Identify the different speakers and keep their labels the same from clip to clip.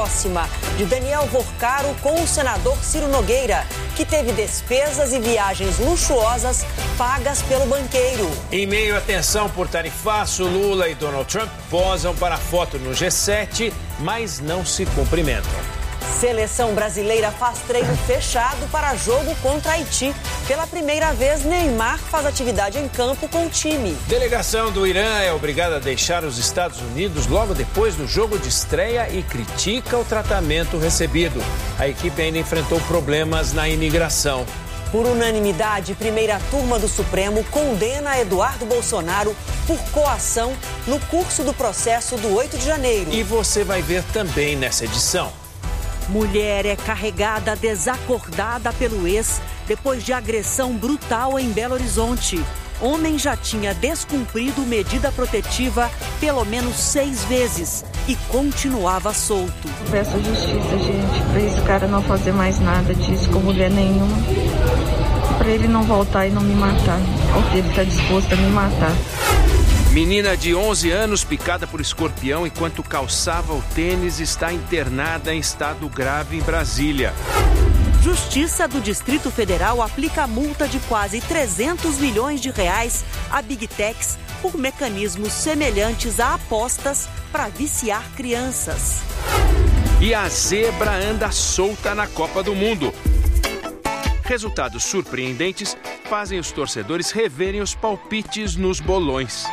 Speaker 1: Próxima de Daniel Vorcaro com o senador Ciro Nogueira, que teve despesas e viagens luxuosas pagas pelo banqueiro.
Speaker 2: Em meio à tensão por tarifaço, Lula e Donald Trump posam para foto no G7, mas não se cumprimentam.
Speaker 1: Seleção brasileira faz treino fechado para jogo contra Haiti. Pela primeira vez, Neymar faz atividade em campo com o time.
Speaker 2: Delegação do Irã é obrigada a deixar os Estados Unidos logo depois do jogo de estreia e critica o tratamento recebido. A equipe ainda enfrentou problemas na imigração.
Speaker 1: Por unanimidade, primeira turma do Supremo condena Eduardo Bolsonaro por coação no curso do processo do 8 de janeiro.
Speaker 2: E você vai ver também nessa edição.
Speaker 1: Mulher é carregada desacordada pelo ex depois de agressão brutal em Belo Horizonte. Homem já tinha descumprido medida protetiva pelo menos 6 vezes e continuava solto.
Speaker 3: Peço justiça, gente, para esse cara não fazer mais nada disso com mulher nenhuma. Para ele não voltar e não me matar, porque ele está disposto a me matar.
Speaker 2: Menina de 11 anos picada por escorpião enquanto calçava o tênis está internada em estado grave em Brasília.
Speaker 1: Justiça do Distrito Federal aplica multa de quase 300 milhões de reais a Big Techs por mecanismos semelhantes a apostas para viciar crianças.
Speaker 2: E a zebra anda solta na Copa do Mundo. Resultados surpreendentes fazem os torcedores reverem os palpites nos bolões.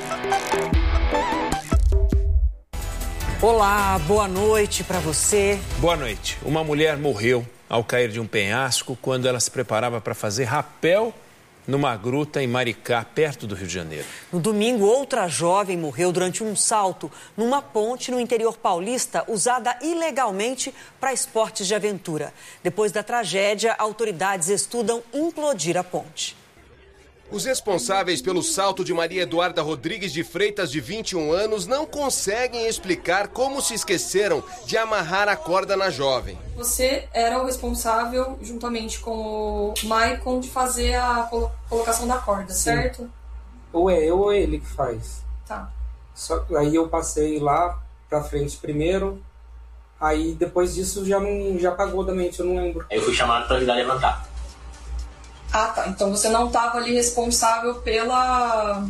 Speaker 1: Olá, boa noite para você.
Speaker 2: Boa noite. Uma mulher morreu ao cair de um penhasco quando ela se preparava para fazer rapel numa gruta em Maricá, perto do Rio de Janeiro.
Speaker 1: No domingo, outra jovem morreu durante um salto numa ponte no interior paulista usada ilegalmente para esportes de aventura. Depois da tragédia, autoridades estudam implodir a ponte.
Speaker 4: Os responsáveis pelo salto de Maria Eduarda Rodrigues de Freitas, de 21 anos, não conseguem explicar como se esqueceram de amarrar a corda na jovem.
Speaker 5: Você era o responsável, juntamente com o Maicon, de fazer a colocação da corda,
Speaker 6: Sim.
Speaker 5: certo?
Speaker 6: Ou é eu ou é ele que faz.
Speaker 5: Tá.
Speaker 6: Aí eu passei lá pra frente primeiro, aí depois disso já apagou da mente, eu não lembro.
Speaker 7: Eu fui chamado para ajudar a levantar.
Speaker 5: Ah, tá. Então você não estava ali responsável pela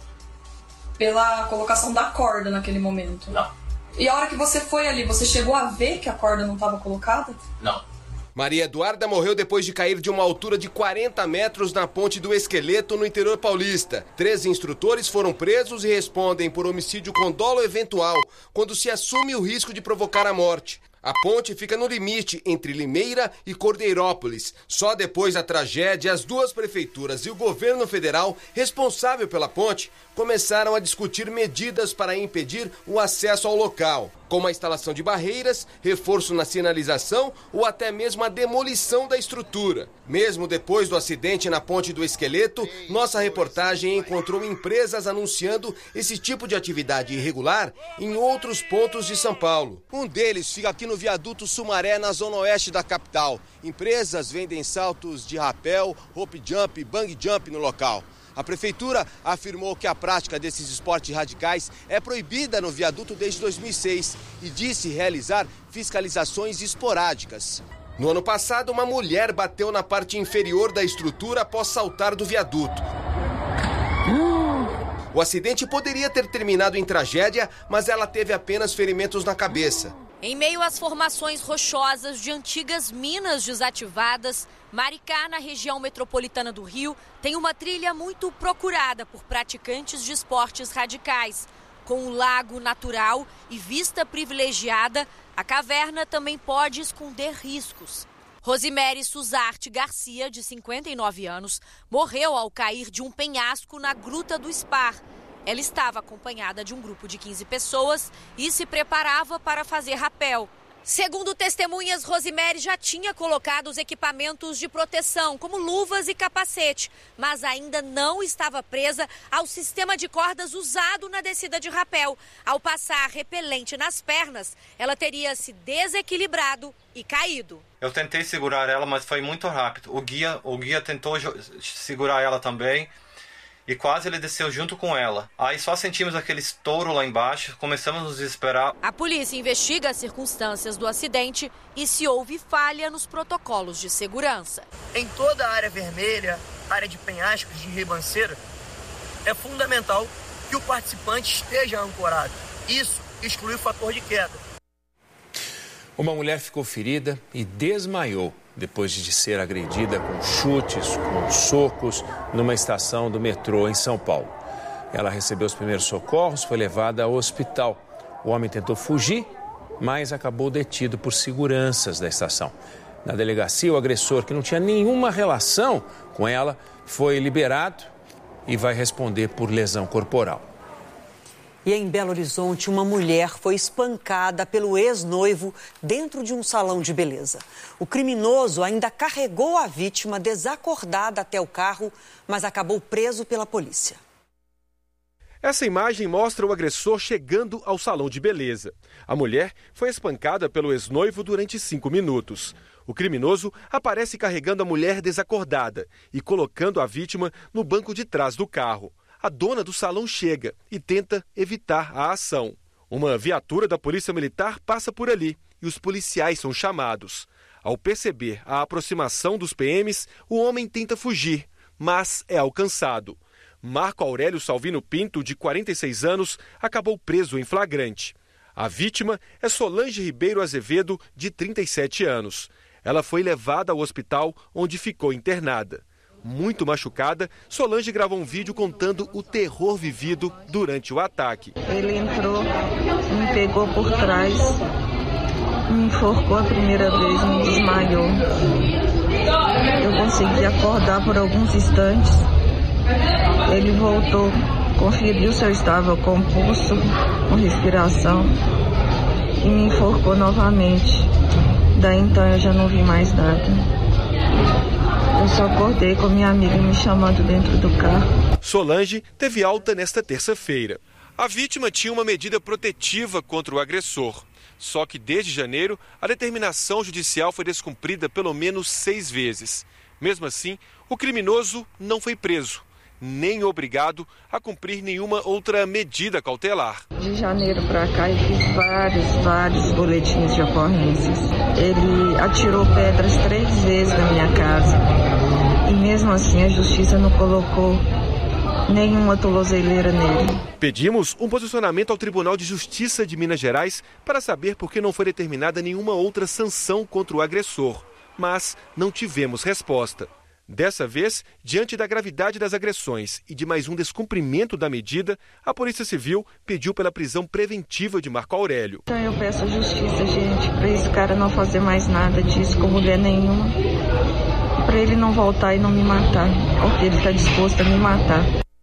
Speaker 5: colocação da corda naquele momento?
Speaker 7: Não.
Speaker 5: E a hora que você foi ali, você chegou a ver que a corda não estava colocada?
Speaker 7: Não.
Speaker 4: Maria Eduarda morreu depois de cair de uma altura de 40 metros na Ponte do Esqueleto, no interior paulista. 3 instrutores foram presos e respondem por homicídio com dolo eventual, quando se assume o risco de provocar a morte. A ponte fica no limite entre Limeira e Cordeirópolis. Só depois da tragédia, as 2 prefeituras e o governo federal responsável pela ponte começaram a discutir medidas para impedir o acesso ao local, como a instalação de barreiras, reforço na sinalização ou até mesmo a demolição da estrutura. Mesmo depois do acidente na Ponte do Esqueleto, nossa reportagem encontrou empresas anunciando esse tipo de atividade irregular em outros pontos de São Paulo. Um deles fica aqui no viaduto Sumaré, na zona oeste da capital. Empresas vendem saltos de rapel, rope jump e bang jump no local. A prefeitura afirmou que a prática desses esportes radicais é proibida no viaduto desde 2006 e disse realizar fiscalizações esporádicas. No ano passado, uma mulher bateu na parte inferior da estrutura após saltar do viaduto. O acidente poderia ter terminado em tragédia, mas ela teve apenas ferimentos na cabeça.
Speaker 8: Em meio às formações rochosas de antigas minas desativadas, Maricá, na região metropolitana do Rio, tem uma trilha muito procurada por praticantes de esportes radicais. Com um lago natural e vista privilegiada, a caverna também pode esconder riscos. Rosimere Suzarte Garcia, de 59 anos, morreu ao cair de um penhasco na Gruta do Spar. Ela estava acompanhada de um grupo de 15 pessoas e se preparava para fazer rapel. Segundo testemunhas, Rosimere já tinha colocado os equipamentos de proteção, como luvas e capacete, mas ainda não estava presa ao sistema de cordas usado na descida de rapel. Ao passar repelente nas pernas, ela teria se desequilibrado e caído.
Speaker 9: Eu tentei segurar ela, mas foi muito rápido. O guia tentou segurar ela também. e quase ele desceu junto com ela. Aí só sentimos aquele estouro lá embaixo, começamos a nos desesperar.
Speaker 8: A polícia investiga as circunstâncias do acidente e se houve falha nos protocolos de segurança.
Speaker 10: Em toda a área vermelha, área de penhascos, de ribanceira, é fundamental que o participante esteja ancorado. Isso exclui o fator de queda.
Speaker 2: Uma mulher ficou ferida e desmaiou depois de ser agredida com chutes, com socos, numa estação do metrô em São Paulo. Ela recebeu os primeiros socorros, foi levada ao hospital. O homem tentou fugir, mas acabou detido por seguranças da estação. Na delegacia, o agressor, que não tinha nenhuma relação com ela, foi liberado e vai responder por lesão corporal.
Speaker 1: E em Belo Horizonte, uma mulher foi espancada pelo ex-noivo dentro de um salão de beleza. O criminoso ainda carregou a vítima desacordada até o carro, mas acabou preso pela polícia.
Speaker 11: Essa imagem mostra o agressor chegando ao salão de beleza. A mulher foi espancada pelo ex-noivo durante 5 minutos. O criminoso aparece carregando a mulher desacordada e colocando a vítima no banco de trás do carro. A dona do salão chega e tenta evitar a ação. Uma viatura da Polícia Militar passa por ali e os policiais são chamados. Ao perceber a aproximação dos PMs, o homem tenta fugir, mas é alcançado. Marco Aurélio Salvino Pinto, de 46 anos, acabou preso em flagrante. A vítima é Solange Ribeiro Azevedo, de 37 anos. Ela foi levada ao hospital, onde ficou internada. Muito machucada, Solange gravou um vídeo contando o terror vivido durante o ataque.
Speaker 3: Ele entrou, me pegou por trás, me enforcou a primeira vez, me desmaiou. Eu consegui acordar por alguns instantes. Ele voltou, conferiu se eu estava com pulso, com respiração e me enforcou novamente. Daí então eu já não vi mais nada. Eu só acordei com minha amiga me chamando dentro do carro.
Speaker 11: Solange teve alta nesta terça-feira. A vítima tinha uma medida protetiva contra o agressor. Só que desde janeiro, a determinação judicial foi descumprida pelo menos 6 vezes. Mesmo assim, o criminoso não foi preso, nem obrigado a cumprir nenhuma outra medida cautelar.
Speaker 3: De janeiro para cá eu fiz vários boletins de ocorrências. Ele atirou pedras 3 vezes na minha casa. E mesmo assim a justiça não colocou nenhuma tornozeleira nele.
Speaker 11: Pedimos um posicionamento ao Tribunal de Justiça de Minas Gerais para saber por que não foi determinada nenhuma outra sanção contra o agressor, mas não tivemos resposta. Dessa vez, diante da gravidade das agressões e de mais um descumprimento da medida, a Polícia Civil pediu pela prisão preventiva de Marco Aurélio.
Speaker 3: Então eu peço a justiça, gente, para esse cara não fazer mais nada disso com mulher nenhuma, para ele não voltar e não me matar, porque ele está disposto a me matar.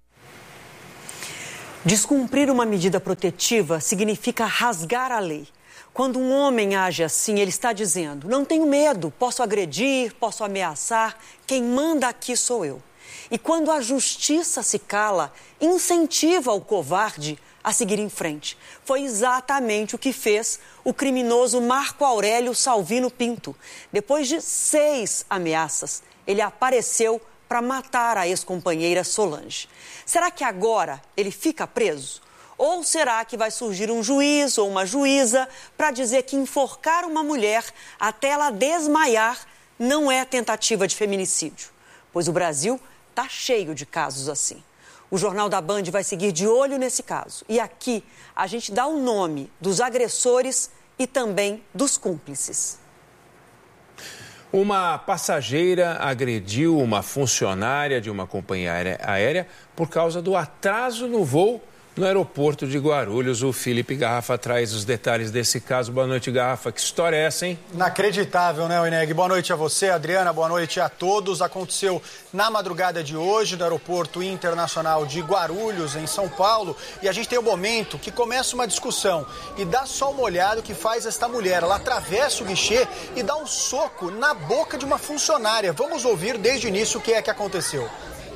Speaker 1: Descumprir uma medida protetiva significa rasgar a lei. Quando um homem age assim, ele está dizendo: não tenho medo, posso agredir, posso ameaçar, quem manda aqui sou eu. E quando a justiça se cala, incentiva o covarde a seguir em frente. Foi exatamente o que fez o criminoso Marco Aurélio Salvino Pinto. Depois de 6 ameaças, ele apareceu para matar a ex-companheira Solange. Será que agora ele fica preso? Ou será que vai surgir um juiz ou uma juíza para dizer que enforcar uma mulher até ela desmaiar não é tentativa de feminicídio? Pois o Brasil está cheio de casos assim. O Jornal da Band vai seguir de olho nesse caso. E aqui a gente dá o nome dos agressores e também dos cúmplices.
Speaker 2: Uma passageira agrediu uma funcionária de uma companhia aérea por causa do atraso no voo no aeroporto de Guarulhos. O Felipe Garrafa traz os detalhes desse caso. Boa noite, Garrafa. Que história é essa, hein?
Speaker 12: Inacreditável, né, Oineg? Boa noite a você, Adriana. Boa noite a todos. Aconteceu na madrugada de hoje no Aeroporto Internacional de Guarulhos, em São Paulo. E a gente tem o momento que começa uma discussão. E dá só uma olhada o que faz esta mulher. Ela atravessa o guichê e dá um soco na boca de uma funcionária. Vamos ouvir desde o início o que é que aconteceu.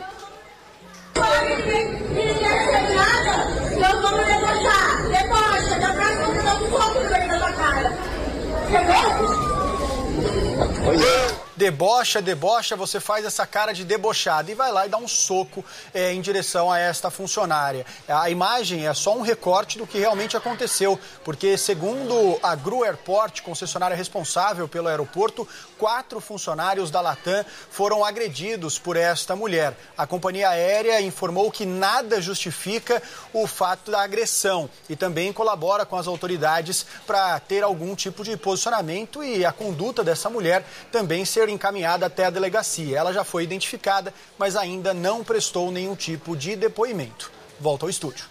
Speaker 13: Eu vou me debochar. Debocha, da próxima eu dou um pouco no meio da sua cara. Você
Speaker 12: debocha, você faz essa cara de debochada e vai lá e dá um soco em direção a esta funcionária. A imagem é só um recorte do que realmente aconteceu, porque segundo a Gru Airport, concessionária responsável pelo aeroporto, 4 funcionários da Latam foram agredidos por esta mulher. A companhia aérea informou que nada justifica o fato da agressão e também colabora com as autoridades para ter algum tipo de posicionamento e a conduta dessa mulher também ser encaminhada até a delegacia. Ela já foi identificada, mas ainda não prestou nenhum tipo de depoimento. Volta ao estúdio.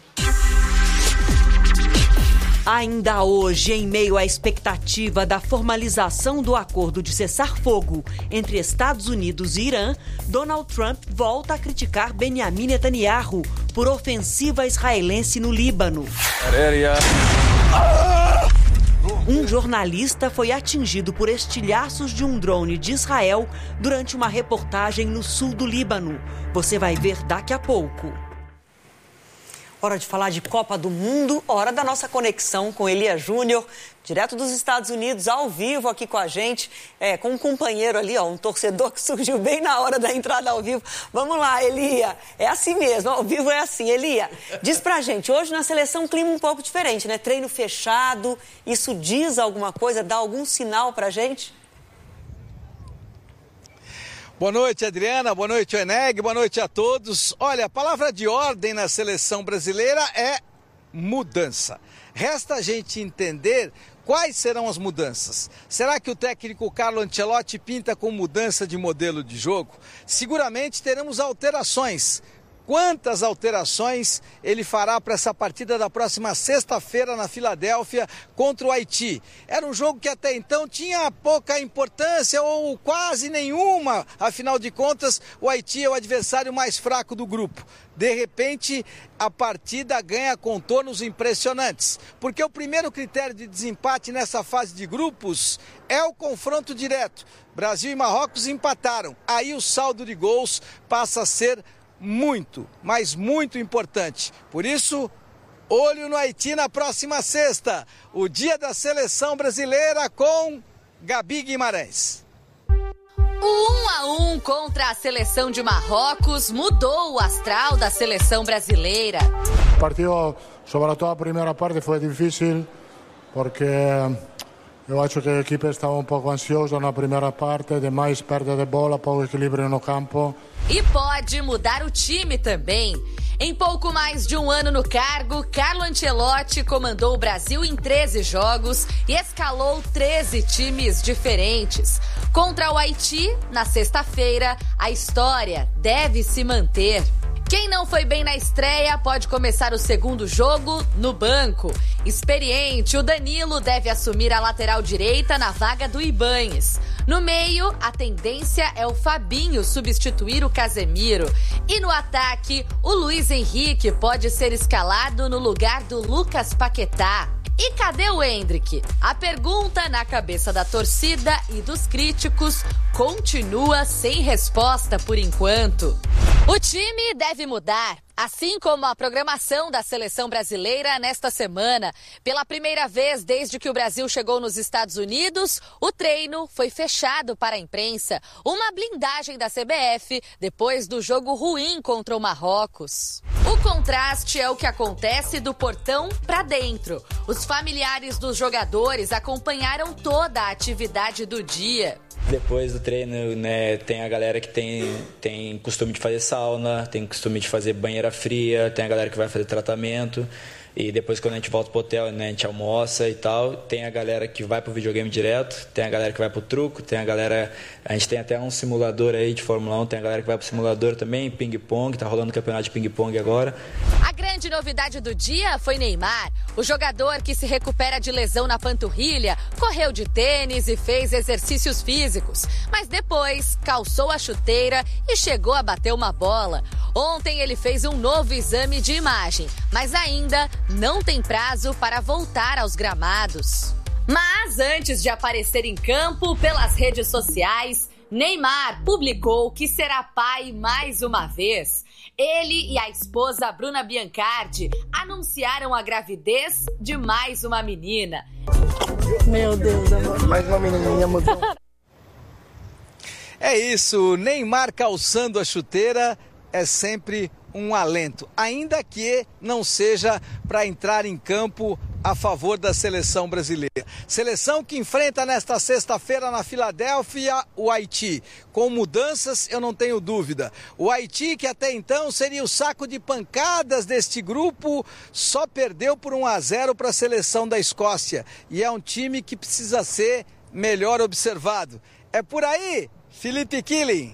Speaker 1: Ainda hoje, em meio à expectativa da formalização do acordo de cessar-fogo entre Estados Unidos e Irã, Donald Trump volta a criticar Benjamin Netanyahu por ofensiva israelense no Líbano. Um jornalista foi atingido por estilhaços de um drone de Israel durante uma reportagem no sul do Líbano. Você vai ver daqui a pouco. Hora de falar de Copa do Mundo, hora da nossa conexão com Elia Júnior, direto dos Estados Unidos, ao vivo aqui com a gente, com um companheiro ali, um torcedor que surgiu bem na hora da entrada ao vivo. Vamos lá, Elia, é assim mesmo, ao vivo é assim. Elia, diz pra gente, hoje na seleção um clima um pouco diferente, né? Treino fechado, isso diz alguma coisa, dá algum sinal pra gente?
Speaker 14: Boa noite, Adriana. Boa noite, Eneg. Boa noite a todos. Olha, a palavra de ordem na seleção brasileira é mudança. Resta a gente entender quais serão as mudanças. Será que o técnico Carlo Ancelotti pinta com mudança de modelo de jogo? Seguramente teremos alterações. Quantas alterações ele fará para essa partida da próxima sexta-feira na Filadélfia contra o Haiti? Era um jogo que até então tinha pouca importância ou quase nenhuma. Afinal de contas, o Haiti é o adversário mais fraco do grupo. De repente, a partida ganha contornos impressionantes, porque o primeiro critério de desempate nessa fase de grupos é o confronto direto. Brasil e Marrocos empataram. Aí o saldo de gols passa a ser muito, mas muito importante. Por isso, olho no Haiti na próxima sexta, o dia da seleção brasileira com Gabi Guimarães.
Speaker 8: O 1-1 contra a seleção de Marrocos mudou o astral da seleção brasileira.
Speaker 15: O partido, sobretudo a primeira parte, foi difícil, porque eu acho que a equipe estava um pouco ansiosa na primeira parte, demais perda de bola, pouco equilíbrio no campo.
Speaker 8: E pode mudar o time também. Em pouco mais de um ano no cargo, Carlo Ancelotti comandou o Brasil em 13 jogos e escalou 13 times diferentes. Contra o Haiti, na sexta-feira, a história deve se manter. Quem não foi bem na estreia pode começar o segundo jogo no banco. Experiente, o Danilo deve assumir a lateral direita na vaga do Ibañez. No meio, a tendência é o Fabinho substituir o Casemiro. E no ataque, o Luiz Henrique pode ser escalado no lugar do Lucas Paquetá. E cadê o Endrick? A pergunta na cabeça da torcida e dos críticos continua sem resposta por enquanto. O time deve mudar, assim como a programação da seleção brasileira nesta semana. Pela primeira vez desde que o Brasil chegou nos Estados Unidos, o treino foi fechado para a imprensa. Uma blindagem da CBF depois do jogo ruim contra o Marrocos. O contraste é o que acontece do portão para dentro. Os familiares dos jogadores acompanharam toda a atividade do dia.
Speaker 16: Depois do treino, né, tem a galera que tem costume de fazer sauna, tem costume de fazer banheira fria, tem a galera que vai fazer tratamento. E depois, quando a gente volta pro hotel, né, a gente almoça e tal. Tem a galera que vai pro videogame direto, tem a galera que vai pro truco, tem a galera... A gente tem até um simulador aí de Fórmula 1, tem a galera que vai pro simulador também, ping-pong, tá rolando o campeonato de ping-pong agora.
Speaker 8: A grande novidade do dia foi Neymar. O jogador que se recupera de lesão na panturrilha, correu de tênis e fez exercícios físicos. Mas depois calçou a chuteira e chegou a bater uma bola. Ontem ele fez um novo exame de imagem, mas ainda não tem prazo para voltar aos gramados. Mas antes de aparecer em campo pelas redes sociais, Neymar publicou que será pai mais uma vez. Ele e a esposa Bruna Biancardi anunciaram a gravidez de mais uma menina.
Speaker 3: Meu Deus, amor.
Speaker 15: Mais uma menininha, amor.
Speaker 14: É isso, Neymar calçando a chuteira é sempre um alento, ainda que não seja para entrar em campo a favor da seleção brasileira. Seleção que enfrenta nesta sexta-feira na Filadélfia o Haiti. Com mudanças, eu não tenho dúvida. O Haiti, que até então seria o saco de pancadas deste grupo, só perdeu por 1-0 para a seleção da Escócia. E é um time que precisa ser melhor observado. É por aí, Felipe Killing.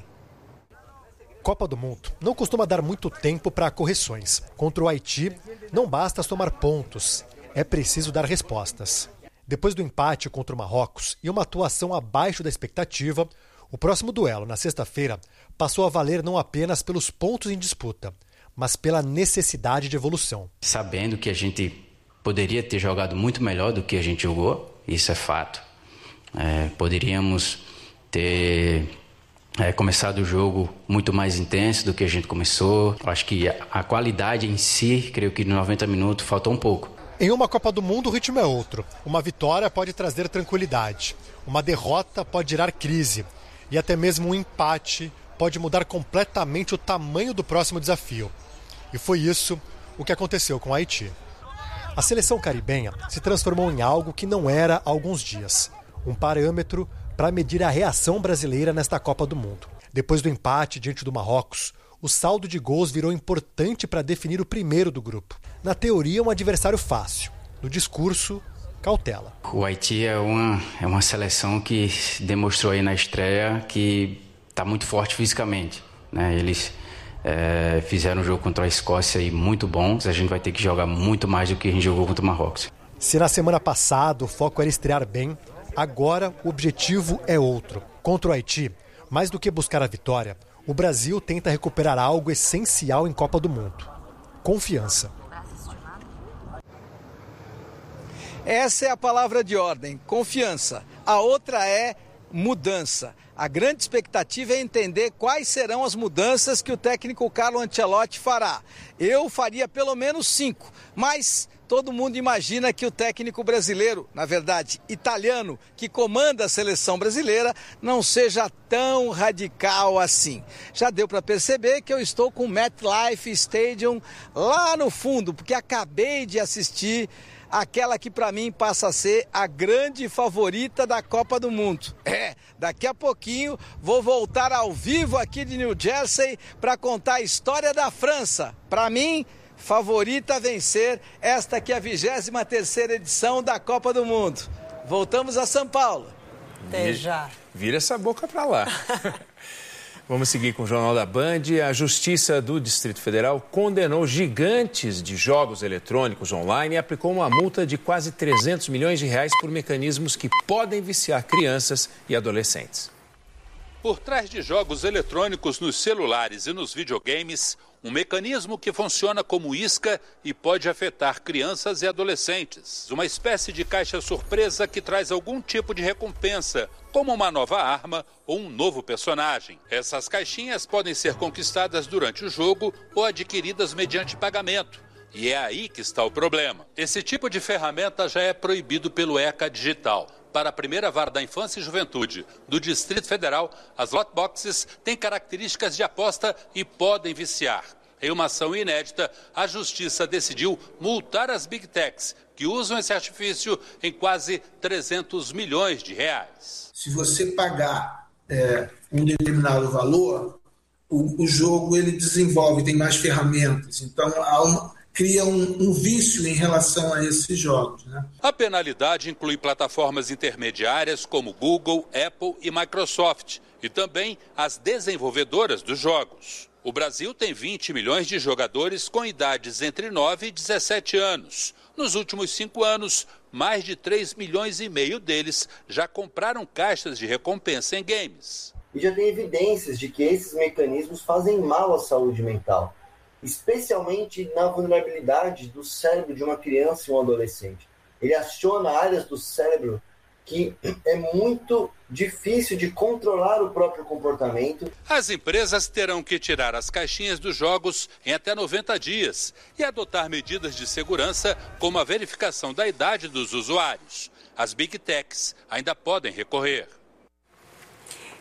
Speaker 17: Copa do Mundo não costuma dar muito tempo para correções. Contra o Haiti, não basta somar pontos, é preciso dar respostas. Depois do empate contra o Marrocos e uma atuação abaixo da expectativa, o próximo duelo, na sexta-feira, passou a valer não apenas pelos pontos em disputa, mas pela necessidade de evolução.
Speaker 18: Sabendo que a gente poderia ter jogado muito melhor do que a gente jogou, isso é fato. Poderíamos ter começado o jogo muito mais intenso do que a gente começou. Acho que a qualidade em si, creio que nos 90 minutos faltou um pouco.
Speaker 17: Em uma Copa do Mundo o ritmo é outro. Uma vitória pode trazer tranquilidade. Uma derrota pode gerar crise. E até mesmo um empate pode mudar completamente o tamanho do próximo desafio. E foi isso o que aconteceu com o Haiti. A seleção caribenha se transformou em algo que não era há alguns dias. Um parâmetro para medir a reação brasileira nesta Copa do Mundo. Depois do empate diante do Marrocos, o saldo de gols virou importante para definir o primeiro do grupo. Na teoria, um adversário fácil. No discurso, cautela.
Speaker 18: O Haiti é uma seleção que demonstrou aí na estreia que está muito forte fisicamente, né? Eles fizeram um jogo contra a Escócia aí muito bom. A gente vai ter que jogar muito mais do que a gente jogou contra o Marrocos.
Speaker 17: Se na semana passada o foco era estrear bem, agora o objetivo é outro. Contra o Haiti, mais do que buscar a vitória, o Brasil tenta recuperar algo essencial em Copa do Mundo: confiança.
Speaker 14: Essa é a palavra de ordem, confiança. A outra é mudança. A grande expectativa é entender quais serão as mudanças que o técnico Carlo Ancelotti fará. Eu faria pelo menos 5, mas todo mundo imagina que o técnico brasileiro, na verdade italiano, que comanda a seleção brasileira, não seja tão radical assim. Já deu para perceber que eu estou com o MetLife Stadium lá no fundo, porque acabei de assistir aquela que para mim passa a ser a grande favorita da Copa do Mundo. Daqui a pouquinho vou voltar ao vivo aqui de New Jersey para contar a história da França. Para mim, favorita a vencer esta que é a 23ª edição da Copa do Mundo. Voltamos a São Paulo.
Speaker 1: Até já.
Speaker 2: Vira essa boca para lá. Vamos seguir com o Jornal da Band. A Justiça do Distrito Federal condenou gigantes de jogos eletrônicos online e aplicou uma multa de quase 300 milhões de reais por mecanismos que podem viciar crianças e adolescentes.
Speaker 19: Por trás de jogos eletrônicos nos celulares e nos videogames, um mecanismo que funciona como isca e pode afetar crianças e adolescentes. Uma espécie de caixa surpresa que traz algum tipo de recompensa, como uma nova arma ou um novo personagem. Essas caixinhas podem ser conquistadas durante o jogo ou adquiridas mediante pagamento. E é aí que está o problema. Esse tipo de ferramenta já é proibido pelo ECA Digital. Para a primeira vara da Infância e Juventude do Distrito Federal, as lockboxes têm características de aposta e podem viciar. Em uma ação inédita, a Justiça decidiu multar as Big Techs, que usam esse artifício, em quase 300 milhões de reais.
Speaker 20: Se você pagar um determinado valor, o jogo ele desenvolve, tem mais ferramentas. Então, cria um vício em relação a esses jogos, né?
Speaker 19: A penalidade inclui plataformas intermediárias como Google, Apple e Microsoft, e também as desenvolvedoras dos jogos. O Brasil tem 20 milhões de jogadores com idades entre 9 e 17 anos. Nos últimos 5 anos, mais de 3 milhões e meio deles já compraram caixas de recompensa em games.
Speaker 21: E já tem evidências de que esses mecanismos fazem mal à saúde mental, especialmente na vulnerabilidade do cérebro de uma criança e um adolescente. Ele aciona áreas do cérebro que é muito difícil de controlar o próprio comportamento.
Speaker 19: As empresas terão que tirar as caixinhas dos jogos em até 90 dias e adotar medidas de segurança, como a verificação da idade dos usuários. As Big Techs ainda podem recorrer.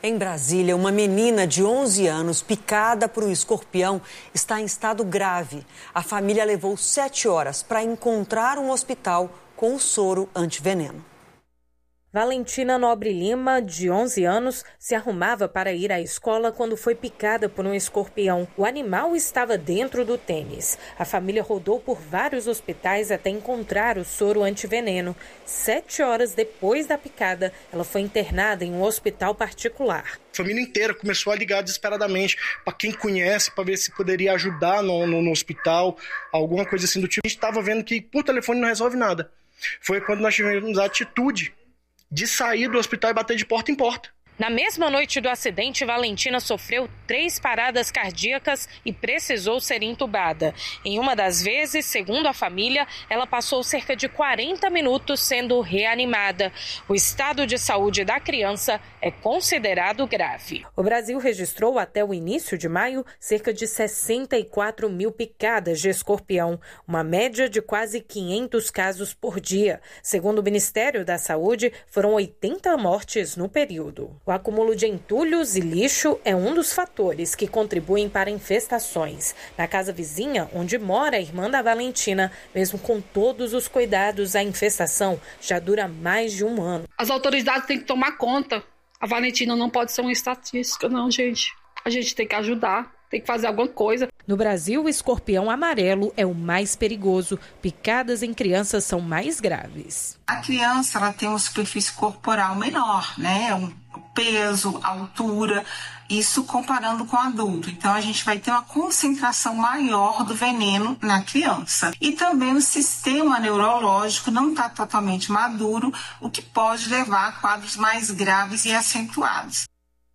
Speaker 1: Em Brasília, uma menina de 11 anos, picada por um escorpião, está em estado grave. A família levou 7 horas para encontrar um hospital com o soro antiveneno.
Speaker 6: Valentina Nobre Lima, de 11 anos, se arrumava para ir à escola quando foi picada por um escorpião. O animal estava dentro do tênis. A família rodou por vários hospitais até encontrar o soro antiveneno. 7 horas depois da picada, ela foi internada em um hospital particular.
Speaker 22: A família inteira começou a ligar desesperadamente para quem conhece, para ver se poderia ajudar no hospital, alguma coisa assim do tipo. A gente estava vendo que por telefone não resolve nada. Foi quando nós tivemos a atitude de sair do hospital e bater de porta em porta.
Speaker 6: Na mesma noite do acidente, Valentina sofreu 3 paradas cardíacas e precisou ser entubada. Em uma das vezes, segundo a família, ela passou cerca de 40 minutos sendo reanimada. O estado de saúde da criança é considerado grave. O Brasil registrou até o início de maio cerca de 64 mil picadas de escorpião, uma média de quase 500 casos por dia. Segundo o Ministério da Saúde, foram 80 mortes no período. O acúmulo de entulhos e lixo é um dos fatores que contribuem para infestações. Na casa vizinha, onde mora a irmã da Valentina, mesmo com todos os cuidados, a infestação já dura mais de 1 ano.
Speaker 23: As autoridades têm que tomar conta. A Valentina não pode ser uma estatística, não, gente. A gente tem que ajudar, tem que fazer alguma coisa.
Speaker 6: No Brasil, o escorpião amarelo é o mais perigoso. Picadas em crianças são mais graves.
Speaker 24: A criança ela tem uma superfície corporal menor, né? O peso, a altura, isso comparando com o adulto. Então, a gente vai ter uma concentração maior do veneno na criança. E também o sistema neurológico não está totalmente maduro, o que pode levar a quadros mais graves e acentuados.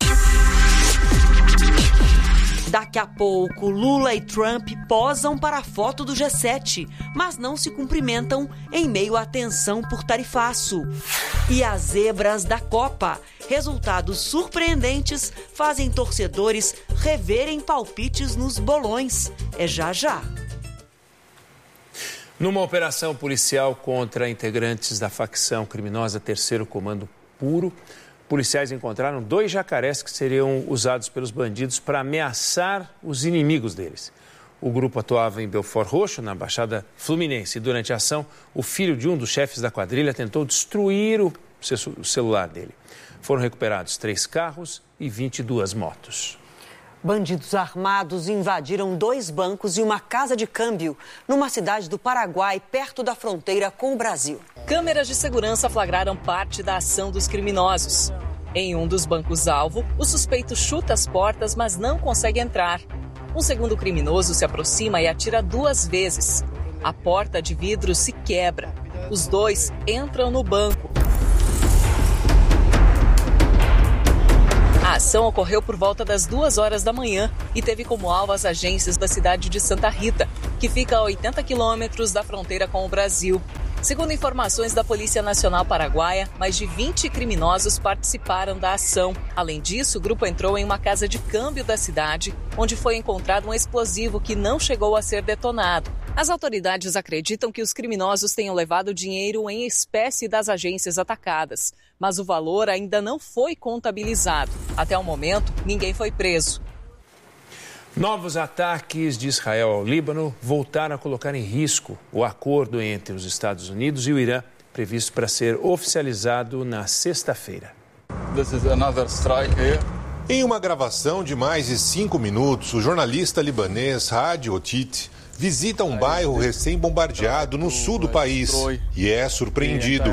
Speaker 1: Daqui a pouco, Lula e Trump posam para a foto do G7, mas não se cumprimentam em meio à tensão por tarifaço. E as zebras da Copa. Resultados surpreendentes fazem torcedores reverem palpites nos bolões. É já já.
Speaker 2: Numa operação policial contra integrantes da facção criminosa Terceiro Comando Puro, policiais encontraram 2 jacarés que seriam usados pelos bandidos para ameaçar os inimigos deles. O grupo atuava em Belford Roxo, na Baixada Fluminense. E durante a ação, o filho de um dos chefes da quadrilha tentou destruir o celular dele. Foram recuperados 3 carros e 22 motos.
Speaker 1: Bandidos armados invadiram 2 bancos e uma casa de câmbio numa cidade do Paraguai, perto da fronteira com o Brasil.
Speaker 25: Câmeras de segurança flagraram parte da ação dos criminosos. Em um dos bancos-alvo, o suspeito chuta as portas, mas não consegue entrar. Um segundo criminoso se aproxima e atira 2 vezes. A porta de vidro se quebra. Os 2 entram no banco. A ação ocorreu por volta das 2 horas da manhã e teve como alvo as agências da cidade de Santa Rita, que fica a 80 quilômetros da fronteira com o Brasil. Segundo informações da Polícia Nacional Paraguaia, mais de 20 criminosos participaram da ação. Além disso, o grupo entrou em uma casa de câmbio da cidade, onde foi encontrado um explosivo que não chegou a ser detonado. As autoridades acreditam que os criminosos tenham levado dinheiro em espécie das agências atacadas, mas o valor ainda não foi contabilizado. Até o momento, ninguém foi preso.
Speaker 2: Novos ataques de Israel ao Líbano voltaram a colocar em risco o acordo entre os Estados Unidos e o Irã, previsto para ser oficializado na sexta-feira.
Speaker 26: Em uma gravação de mais de 5 minutos, o jornalista libanês Hadi Otit visita um bairro recém-bombardeado no sul do país e é surpreendido.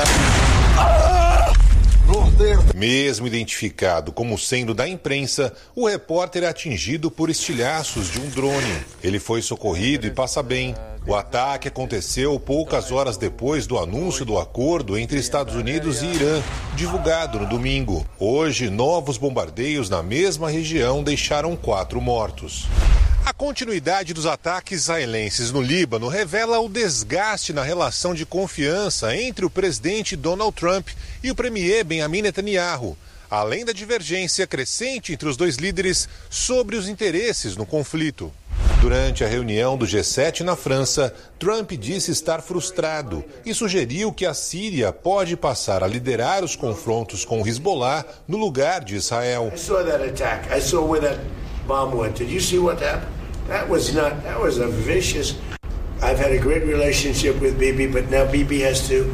Speaker 26: Mesmo identificado como sendo da imprensa, o repórter é atingido por estilhaços de um drone. Ele foi socorrido e passa bem. O ataque aconteceu poucas horas depois do anúncio do acordo entre Estados Unidos e Irã, divulgado no domingo. Hoje, novos bombardeios na mesma região deixaram 4 mortos. A continuidade dos ataques israelenses no Líbano revela o desgaste na relação de confiança entre o presidente Donald Trump e o premier Benjamin Netanyahu, além da divergência crescente entre os 2 líderes sobre os interesses no conflito. Durante a reunião do G7 na França, Trump disse estar frustrado e sugeriu que a Síria pode passar a liderar os confrontos com o Hezbollah no lugar de Israel.
Speaker 4: I saw that attack. I saw where that bomb went. Did you see what happened? That was a vicious. I've had a great relationship with Bibi, but now Bibi has to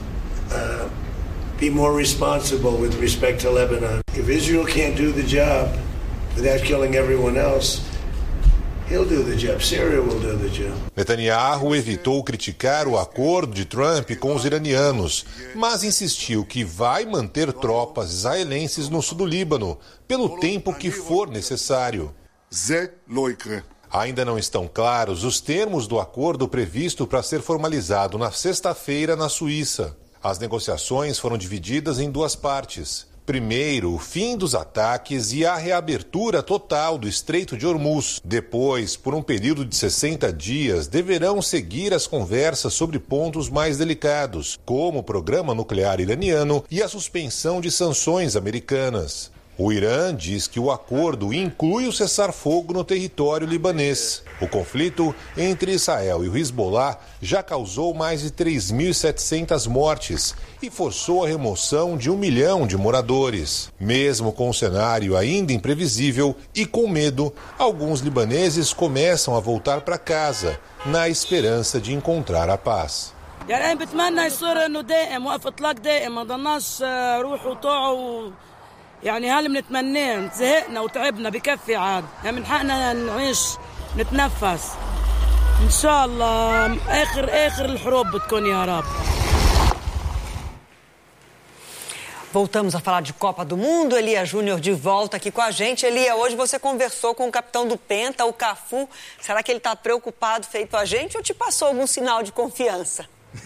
Speaker 4: be more responsible with respect to Lebanon. If Israel can't do the job without killing everyone else, he'll do the job. Syria will do the job.
Speaker 26: Netanyahu evitou criticar o acordo de Trump com os iranianos, mas insistiu que vai manter tropas israelenses no sul do Líbano, pelo tempo que for necessário. Ainda não estão claros os termos do acordo previsto para ser formalizado na sexta-feira na Suíça. As negociações foram divididas em duas partes. Primeiro, o fim dos ataques e a reabertura total do Estreito de Hormuz. Depois, por um período de 60 dias, deverão seguir as conversas sobre pontos mais delicados, como o programa nuclear iraniano e a suspensão de sanções americanas. O Irã diz que o acordo inclui o cessar-fogo no território libanês. O conflito entre Israel e o Hezbollah já causou mais de 3.700 mortes e forçou a remoção de 1 milhão de moradores. Mesmo com um cenário ainda imprevisível e com medo, alguns libaneses começam a voltar para casa, na esperança de encontrar a paz.
Speaker 5: يعني هاللي بنتمناه زهقنا وتعبنا بكفي عاد من حقنا نعيش نتنفس ان شاء الله اخر الحروب بتكون يا رب.
Speaker 1: Voltamos a falar de Copa do Mundo. Elia Júnior de volta aqui com a gente. Elia, hoje você conversou com o capitão do Penta, o Cafu. Será que ele está preocupado feito a gente ou te passou algum sinal de confiança?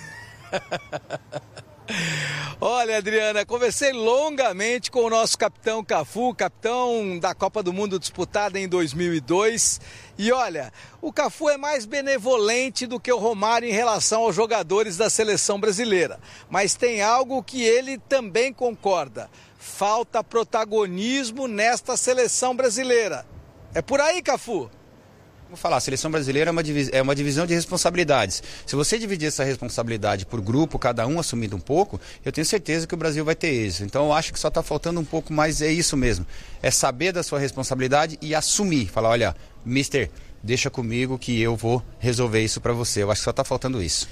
Speaker 14: Olha, Adriana, conversei longamente com o nosso capitão Cafu, capitão da Copa do Mundo disputada em 2002. E olha, o Cafu é mais benevolente do que o Romário em relação aos jogadores da seleção brasileira. Mas tem algo que ele também concorda: falta protagonismo nesta seleção brasileira. É por aí, Cafu?
Speaker 7: Vou falar, a seleção brasileira é uma divisão de responsabilidades. Se você dividir essa responsabilidade por grupo, cada um assumindo um pouco, eu tenho certeza que o Brasil vai ter êxito. Então eu acho que só está faltando um pouco mais, é isso mesmo. É saber da sua responsabilidade e assumir. Falar, olha, mister, deixa comigo que eu vou resolver isso para você. Eu acho que só está faltando isso.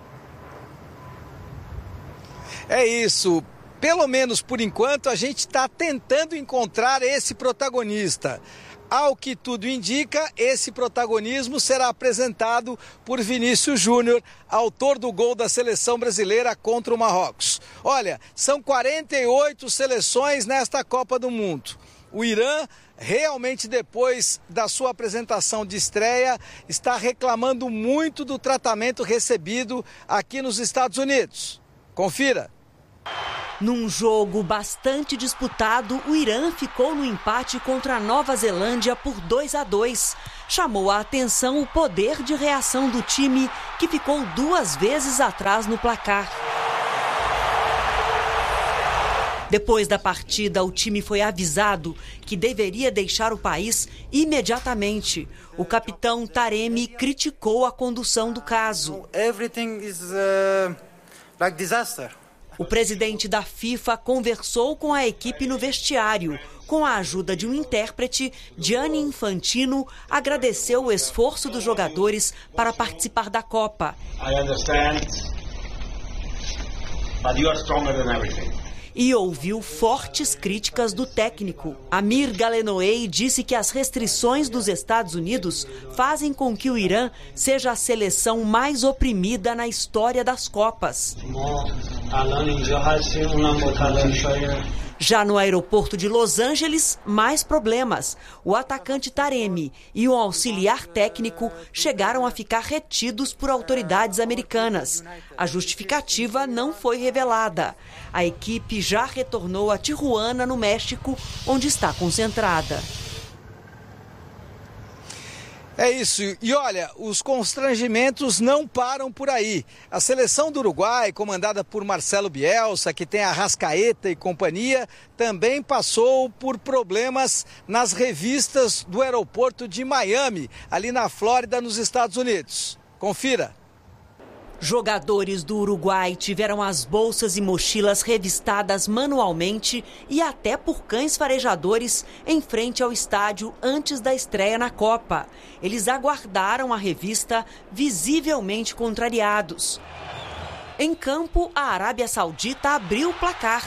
Speaker 14: É isso. Pelo menos por enquanto a gente está tentando encontrar esse protagonista. Ao que tudo indica, esse protagonismo será apresentado por Vinícius Júnior, autor do gol da seleção brasileira contra o Marrocos. Olha, são 48 seleções nesta Copa do Mundo. O Irã, realmente depois da sua apresentação de estreia, está reclamando muito do tratamento recebido aqui nos Estados Unidos. Confira.
Speaker 1: Num jogo bastante disputado, o Irã ficou no empate contra a Nova Zelândia por 2-2. Chamou a atenção o poder de reação do time, que ficou 2 vezes atrás no placar. Depois da partida, o time foi avisado que deveria deixar o país imediatamente. O capitão Taremi criticou a condução do caso.
Speaker 9: Everything is like disaster.
Speaker 1: O presidente da FIFA conversou com a equipe no vestiário. Com a ajuda de um intérprete, Gianni Infantino agradeceu o esforço dos jogadores para participar da Copa.
Speaker 10: I understand, but you are stronger than everything.
Speaker 1: E ouviu fortes críticas do técnico. Amir Galenoei disse que as restrições dos Estados Unidos fazem com que o Irã seja a seleção mais oprimida na história das Copas. Já no aeroporto de Los Angeles, mais problemas. O atacante Taremi e o auxiliar técnico chegaram a ficar retidos por autoridades americanas. A justificativa não foi revelada. A equipe já retornou a Tijuana, no México, onde está concentrada.
Speaker 14: É isso. E olha, os constrangimentos não param por aí. A seleção do Uruguai, comandada por Marcelo Bielsa, que tem Arrascaeta e companhia, também passou por problemas nas revistas do aeroporto de Miami, ali na Flórida, nos Estados Unidos. Confira.
Speaker 1: Jogadores do Uruguai tiveram as bolsas e mochilas revistadas manualmente e até por cães farejadores em frente ao estádio antes da estreia na Copa. Eles aguardaram a revista visivelmente contrariados. Em campo, a Arábia Saudita abriu o placar.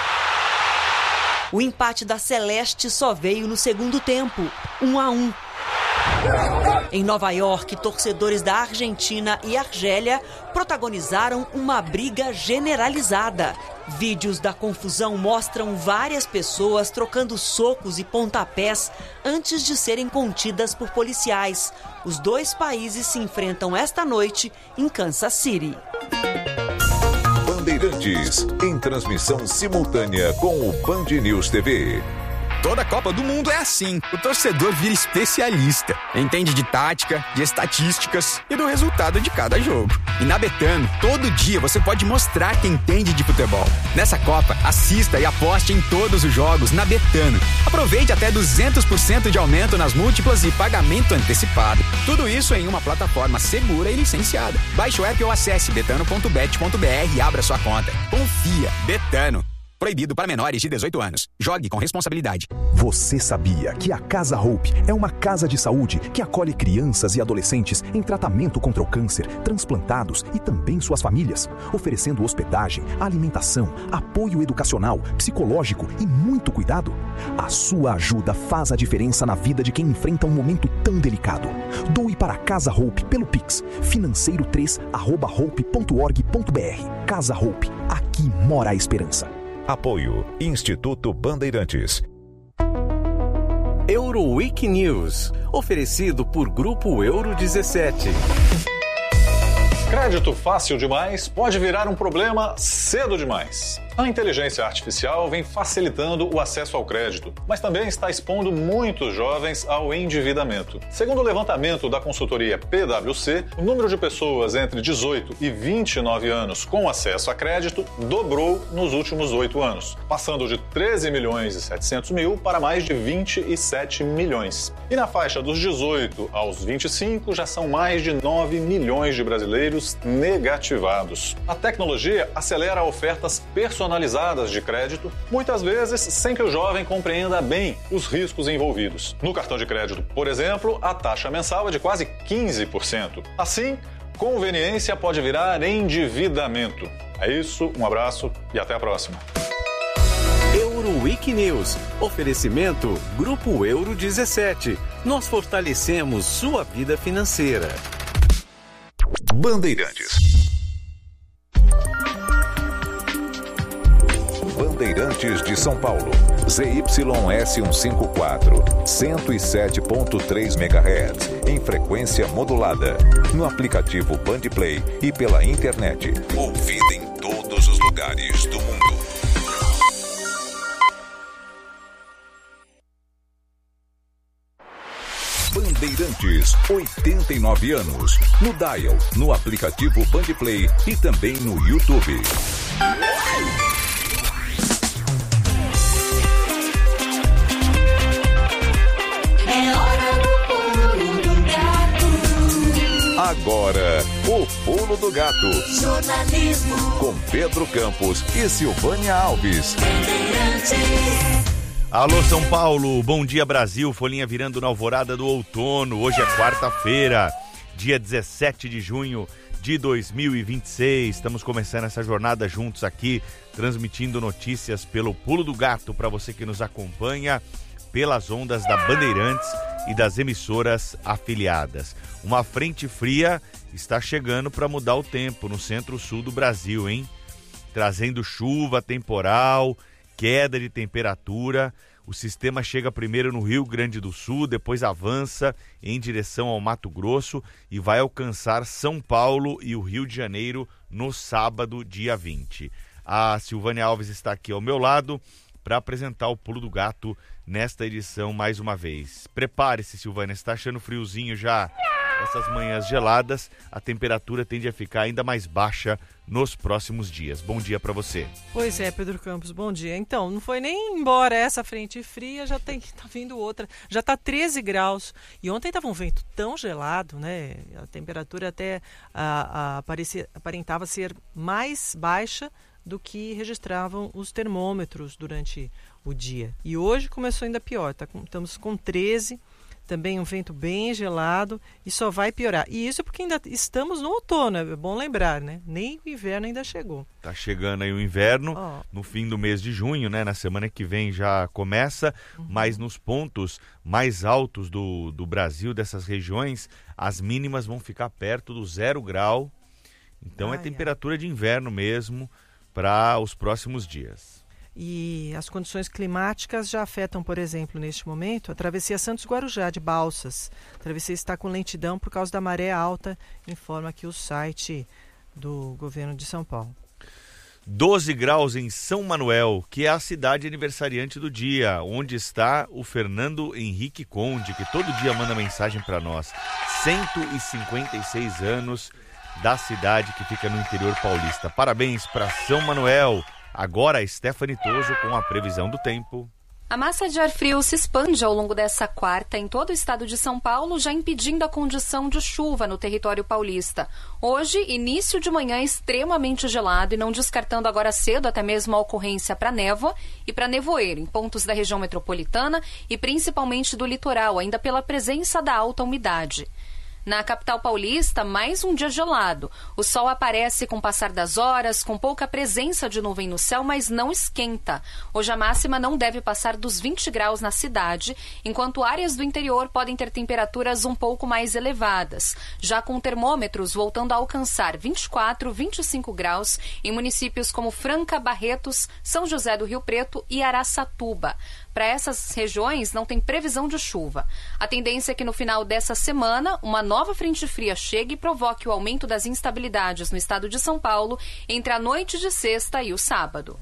Speaker 1: O empate da Celeste só veio no segundo tempo, 1-1. Em Nova York, torcedores da Argentina e Argélia protagonizaram uma briga generalizada. Vídeos da confusão mostram várias pessoas trocando socos e pontapés antes de serem contidas por policiais. Os dois países se enfrentam esta noite em Kansas City.
Speaker 3: Bandeirantes, em transmissão simultânea com o Band News TV.
Speaker 8: Toda Copa do Mundo é assim. O torcedor vira especialista. Entende de tática, de estatísticas e do resultado de cada jogo. E na Betano, todo dia você pode mostrar quem entende de futebol. Nessa Copa, assista e aposte em todos os jogos na Betano. Aproveite até 200% de aumento nas múltiplas e pagamento antecipado. Tudo isso em uma plataforma segura e licenciada. Baixe o app ou acesse betano.bet.br e abra sua conta. Confia. Betano. Proibido para menores de 18 anos. Jogue com responsabilidade.
Speaker 11: Você sabia que a Casa Hope é uma casa de saúde que acolhe crianças e adolescentes em tratamento contra o câncer, transplantados e também suas famílias, oferecendo hospedagem, alimentação, apoio educacional, psicológico e muito cuidado? A sua ajuda faz a diferença na vida de quem enfrenta um momento tão delicado. Doe para a Casa Hope pelo Pix, financeiro3@hope.org.br. Casa Hope, aqui mora a esperança.
Speaker 3: Apoio Instituto Bandeirantes.
Speaker 12: Euroweek News, oferecido por Grupo Euro 17.
Speaker 13: Crédito fácil demais pode virar um problema cedo demais. A inteligência artificial vem facilitando o acesso ao crédito, mas também está expondo muitos jovens ao endividamento. Segundo o levantamento da consultoria PwC, o número de pessoas entre 18 e 29 anos com acesso a crédito dobrou nos últimos 8 anos, passando de 13 milhões e 700 mil para mais de 27 milhões. E na faixa dos 18 aos 25 já são mais de 9 milhões de brasileiros negativados. A tecnologia acelera ofertas personalizadas de crédito, muitas vezes sem que o jovem compreenda bem os riscos envolvidos. No cartão de crédito, por exemplo, a taxa mensal é de quase 15%. Assim, conveniência pode virar endividamento. É isso, um abraço e até a próxima.
Speaker 12: Euroweek News, oferecimento Grupo Euro 17. Nós fortalecemos sua vida financeira.
Speaker 3: Bandeirantes. Bandeirantes de São Paulo, ZYS154, 107.3 MHz, em frequência modulada, no aplicativo Bandplay e pela internet, ouvida em todos os lugares do mundo. Bandeirantes, 89 anos, no Dial, no aplicativo Bandplay e também no YouTube. Agora, o Pulo do Gato. Jornalismo. Com Pedro Campos e Silvânia Alves.
Speaker 16: Alô, São Paulo. Bom dia, Brasil. Folhinha virando na alvorada do outono. Hoje é quarta-feira, dia 17 de junho de 2026. Estamos começando essa jornada juntos aqui, transmitindo notícias pelo Pulo do Gato para você que nos acompanha pelas ondas da Bandeirantes e das emissoras afiliadas. Uma frente fria está chegando para mudar o tempo no centro-sul do Brasil, hein? Trazendo chuva, temporal, queda de temperatura. O sistema chega primeiro no Rio Grande do Sul, depois avança em direção ao Mato Grosso e vai alcançar São Paulo e o Rio de Janeiro no sábado, dia 20. A Silvânia Alves está aqui ao meu lado para apresentar o Pulo do Gato nesta edição mais uma vez. Prepare-se, Silvânia, está achando friozinho já. Essas manhãs geladas, a temperatura tende a ficar ainda mais baixa nos próximos dias. Bom dia para você.
Speaker 15: Pois é, Pedro Campos, bom dia. Então, não foi nem embora essa frente fria, já tá vindo outra. Já tá 13 graus. E ontem estava um vento tão gelado, né? A temperatura até aparentava ser mais baixa do que registravam os termômetros durante o dia. E hoje começou ainda pior. Estamos com 13. Também um vento bem gelado e só vai piorar. E isso porque ainda estamos no outono, é bom lembrar, né? Nem o inverno ainda chegou.
Speaker 16: Tá chegando aí o inverno no fim do mês de junho, né? Na semana que vem já começa, mas nos pontos mais altos do Brasil, dessas regiões, as mínimas vão ficar perto do 0 grau. Então é temperatura de inverno mesmo para os próximos dias.
Speaker 15: E as condições climáticas já afetam, por exemplo, neste momento, a travessia Santos-Guarujá de Balsas. A travessia está com lentidão por causa da maré alta, informa aqui o site do governo de São Paulo.
Speaker 16: 12 graus em São Manuel, que é a cidade aniversariante do dia, onde está o Fernando Henrique Conde, que todo dia manda mensagem para nós. 156 anos da cidade que fica no interior paulista. Parabéns para São Manuel. Agora a Stephanie Toso com a previsão do tempo.
Speaker 17: A massa de ar frio se expande ao longo dessa quarta em todo o estado de São Paulo, já impedindo a condição de chuva no território paulista. Hoje, início de manhã extremamente gelado e não descartando agora cedo até mesmo a ocorrência para névoa e para nevoeiro em pontos da região metropolitana e principalmente do litoral, ainda pela presença da alta umidade. Na capital paulista, mais um dia gelado. O sol aparece com o passar das horas, com pouca presença de nuvem no céu, mas não esquenta. Hoje a máxima não deve passar dos 20 graus na cidade, enquanto áreas do interior podem ter temperaturas um pouco mais elevadas, já com termômetros voltando a alcançar 24, 25 graus em municípios como Franca, Barretos, São José do Rio Preto e Araçatuba. Para essas regiões não tem previsão de chuva. A tendência é que no final dessa semana, uma nova frente fria chegue e provoque o aumento das instabilidades no estado de São Paulo entre a noite de sexta e o sábado.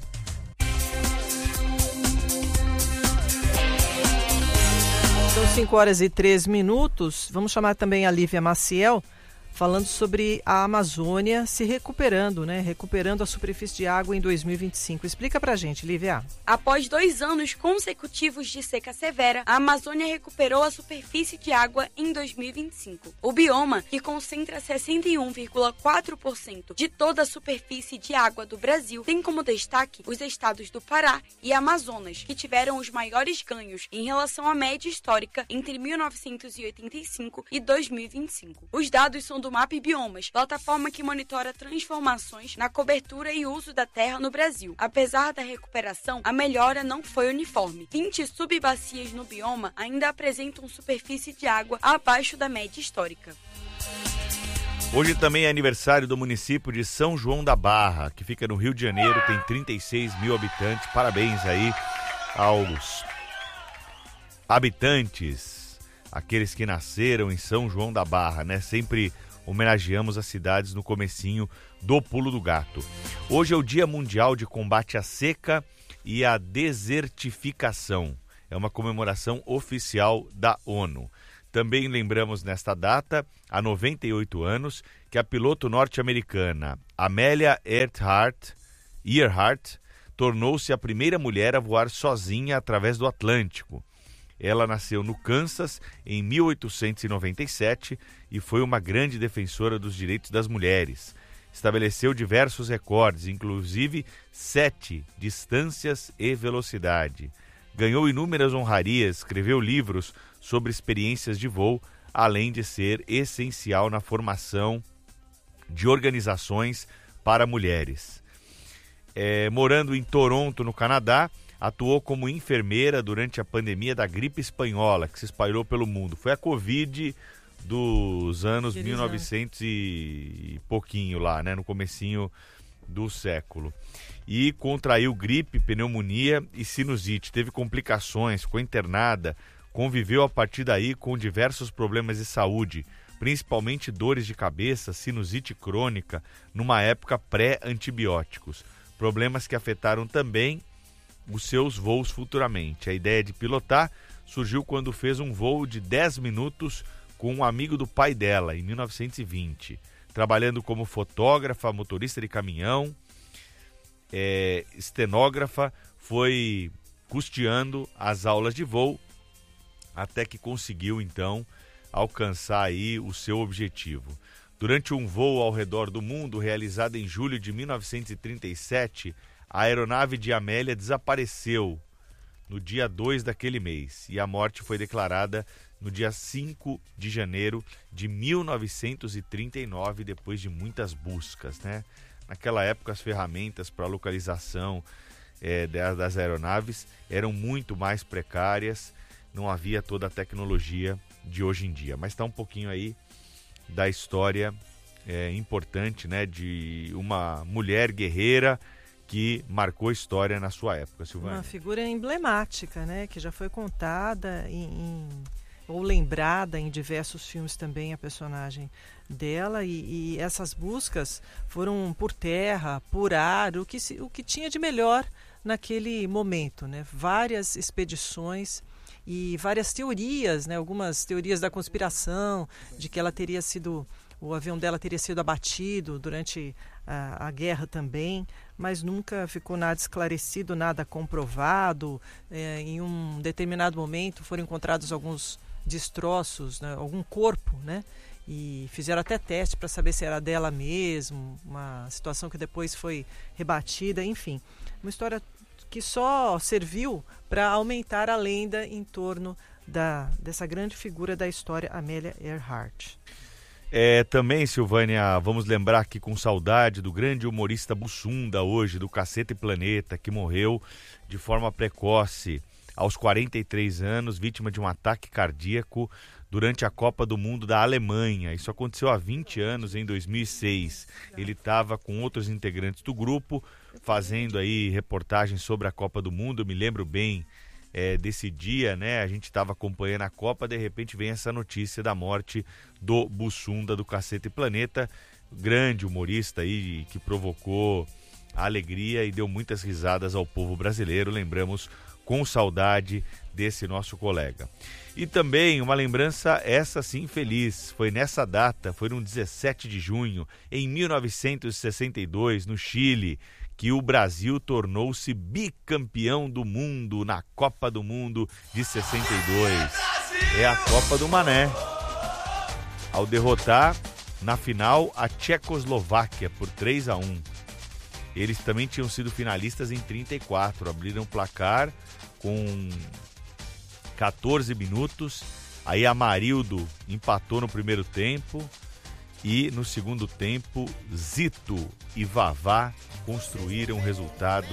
Speaker 15: São 5 horas e 3 minutos. Vamos chamar também a Lívia Maciel, falando sobre a Amazônia se recuperando, né? Recuperando a superfície de água em 2025. Explica pra gente, Lívia.
Speaker 18: Após 2 anos consecutivos de seca severa, a Amazônia recuperou a superfície de água em 2025. O bioma, que concentra 61,4% de toda a superfície de água do Brasil, tem como destaque os estados do Pará e Amazonas, que tiveram os maiores ganhos em relação à média histórica entre 1985 e 2025. Os dados são do MAP Biomas, plataforma que monitora transformações na cobertura e uso da terra no Brasil. Apesar da recuperação, a melhora não foi uniforme. 20 subbacias no bioma ainda apresentam superfície de água abaixo da média histórica.
Speaker 16: Hoje também é aniversário do município de São João da Barra, que fica no Rio de Janeiro, tem 36 mil habitantes. Parabéns aí aos habitantes, aqueles que nasceram em São João da Barra, né? Sempre homenageamos as cidades no comecinho do Pulo do Gato. Hoje é o Dia Mundial de Combate à Seca e à Desertificação. É uma comemoração oficial da ONU. Também lembramos nesta data, há 98 anos, que a piloto norte-americana Amelia Earhart tornou-se a primeira mulher a voar sozinha através do Atlântico. Ela nasceu no Kansas em 1897 e foi uma grande defensora dos direitos das mulheres. Estabeleceu diversos recordes, inclusive 7 distâncias e velocidade. Ganhou inúmeras honrarias, escreveu livros sobre experiências de voo, além de ser essencial na formação de organizações para mulheres. Morando em Toronto, no Canadá, atuou como enfermeira durante a pandemia da gripe espanhola, que se espalhou pelo mundo. Foi a Covid dos anos 1900 e pouquinho lá, né, no comecinho do século. E contraiu gripe, pneumonia e sinusite. Teve complicações, ficou internada, conviveu a partir daí com diversos problemas de saúde, principalmente dores de cabeça, sinusite crônica, numa época pré-antibióticos. Problemas que afetaram também os seus voos futuramente. A ideia de pilotar surgiu quando fez um voo de 10 minutos com um amigo do pai dela, em 1920. Trabalhando como fotógrafa, motorista de caminhão, estenógrafa, foi custeando as aulas de voo até que conseguiu, então, alcançar aí o seu objetivo. Durante um voo ao redor do mundo, realizado em julho de 1937, a aeronave de Amélia desapareceu no dia 2 daquele mês e a morte foi declarada no dia 5 de janeiro de 1939, depois de muitas buscas, né? Naquela época, as ferramentas para localização das aeronaves eram muito mais precárias, não havia toda a tecnologia de hoje em dia. Mas está um pouquinho aí da história importante, né, de uma mulher guerreira que marcou história na sua época, Silvânia.
Speaker 15: Uma figura emblemática, né, que já foi contada ou lembrada em diversos filmes também, a personagem dela, e essas buscas foram por terra, por ar, o que tinha de melhor naquele momento, né? Várias expedições e várias teorias, né? Algumas teorias da conspiração, de que o avião dela teria sido abatido durante a guerra também, mas nunca ficou nada esclarecido, nada comprovado. Em um determinado momento foram encontrados alguns destroços, né? Algum corpo, né? E fizeram até teste para saber se era dela mesmo, uma situação que depois foi rebatida, enfim. Uma história que só serviu para aumentar a lenda em torno dessa grande figura da história, Amélia Earhart.
Speaker 16: Também, Silvânia, vamos lembrar aqui com saudade do grande humorista Bussunda hoje, do Cacete Planeta, que morreu de forma precoce, aos 43 anos, vítima de um ataque cardíaco durante a Copa do Mundo da Alemanha. Isso aconteceu há 20 anos, em 2006. Ele estava com outros integrantes do grupo, fazendo aí reportagens sobre a Copa do Mundo. Eu me lembro bem desse dia, né? A gente estava acompanhando a Copa, de repente vem essa notícia da morte do Bussunda, do Cacete Planeta, grande humorista aí que provocou a alegria e deu muitas risadas ao povo brasileiro. Lembramos com saudade desse nosso colega. E também uma lembrança, essa sim feliz, foi nessa data, foi no 17 de junho, em 1962, no Chile, que o Brasil tornou-se bicampeão do mundo na Copa do Mundo de 62. É a Copa do Mané. Ao derrotar na final a Tchecoslováquia por 3-1. Eles também tinham sido finalistas em 34, abriram o placar com 14 minutos, aí Amarildo empatou no primeiro tempo e no segundo tempo Zito e Vavá construíram o resultado